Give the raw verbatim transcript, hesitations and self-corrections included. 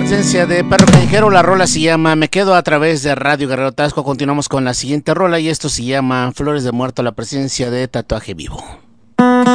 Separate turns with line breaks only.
presencia de Perro Callejero. La rola se llama Me Quedo a través de Radio Guerrero Tasco. Continuamos con la siguiente rola y esto se llama Flores de Muerto, la presencia de Tatuaje Vivo.